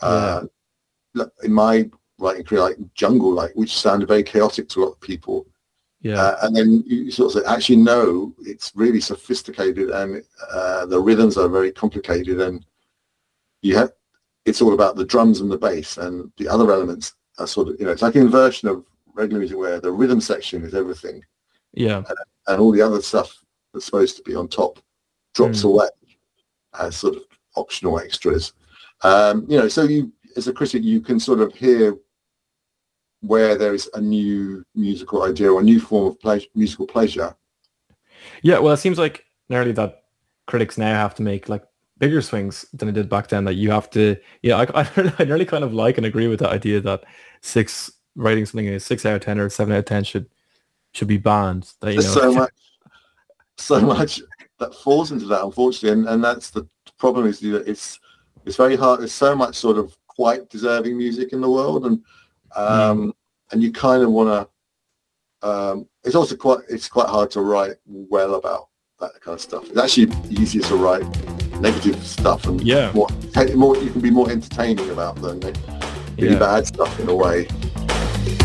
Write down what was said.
Yeah. In my writing career, like Jungle, like which sounded very chaotic to a lot of people. Yeah. And then you sort of say, actually, no, it's really sophisticated, and the rhythms are very complicated, and it's all about the drums and the bass, and the other elements are sort of, it's like an inversion of regular music where the rhythm section is everything, Yeah. and all the other stuff that's supposed to be on top drops away as sort of optional extras. So you, as a critic, you can sort of hear where there is a new musical idea or a new form of musical pleasure. Yeah, well, it seems like nearly that critics now have to make like bigger swings than it did back then. That you have to, I nearly kind of like and agree with the idea that writing something a 6 out of 10 or 7 out of 10 should be banned. That There's so much that falls into that, unfortunately, and that's the problem, is that it's very hard. There's so much sort of quite deserving music in the world, and you kind of want to. It's also quite hard to write well about that kind of stuff. It's actually easier to write negative stuff, and more you can be more entertaining about than really bad stuff in a way.